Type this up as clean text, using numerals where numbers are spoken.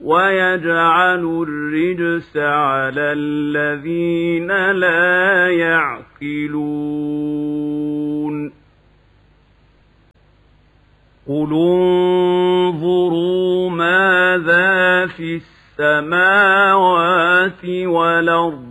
ويجعل الرجس على الذين لا يعقلون قل انظروا ماذا في السماوات والأرض